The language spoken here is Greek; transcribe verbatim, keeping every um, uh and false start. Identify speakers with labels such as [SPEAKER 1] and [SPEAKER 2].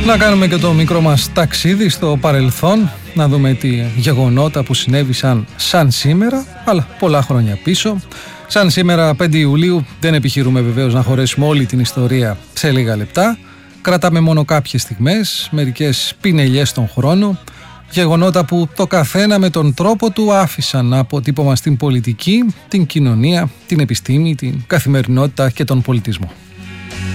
[SPEAKER 1] Να κάνουμε και το μικρό μας ταξίδι στο παρελθόν, να δούμε τι γεγονότα που συνέβησαν σαν σήμερα, αλλά πολλά χρόνια πίσω. Σαν σήμερα πέντε Ιουλίου δεν επιχειρούμε βεβαίως να χωρέσουμε όλη την ιστορία σε λίγα λεπτά. Κρατάμε μόνο κάποιες στιγμές, μερικές πινελιές στον χρόνο, γεγονότα που το καθένα με τον τρόπο του άφησαν να αποτύπωμα στην πολιτική, την κοινωνία, την επιστήμη, την καθημερινότητα και τον πολιτισμό.